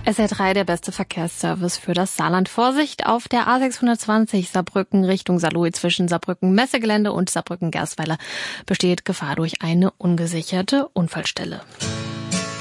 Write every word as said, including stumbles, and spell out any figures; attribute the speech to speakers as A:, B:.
A: S R drei, der beste Verkehrsservice für das Saarland. Vorsicht auf der A sechshundertzwanzig Saarbrücken Richtung Saarlouis zwischen Saarbrücken Messegelände und Saarbrücken Gersweiler besteht Gefahr durch eine ungesicherte Unfallstelle.